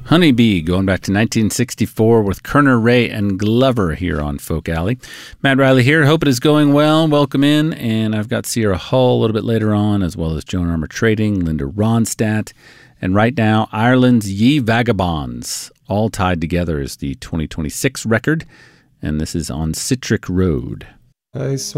Honeybee, going back to 1964 with Kerner, Ray, and Glover here on Folk Alley. Matt Riley here. Hope it is going well. Welcome in. And I've got Sierra Hull a little bit later on, as well as Joan Armour Trading, Linda Ronstadt. And right now, Ireland's Ye Vagabonds, all tied together, is the 2026 record. And this is on Citric Road. I